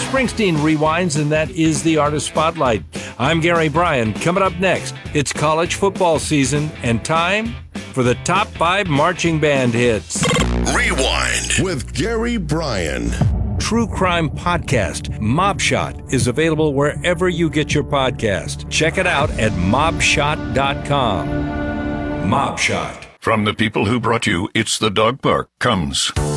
Springsteen rewinds, and that is the Artist Spotlight. I'm Gary Bryan. Coming up next, it's college football season and time for the top 5 marching band hits. Rewind with Gary Bryan. True crime podcast, Mob Shot, is available wherever you get your podcast. Check it out at mobshot.com. Mob Shot. From the people who brought you It's the Dog Park comes